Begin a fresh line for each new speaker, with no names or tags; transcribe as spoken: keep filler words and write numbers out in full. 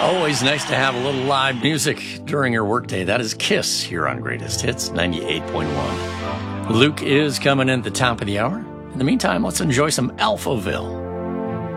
Always nice to have a little live music during your workday. That is Kiss here on Greatest Hits ninety-eight point one. Luke is coming in at the top of the hour. In the meantime, let's enjoy some Alphaville.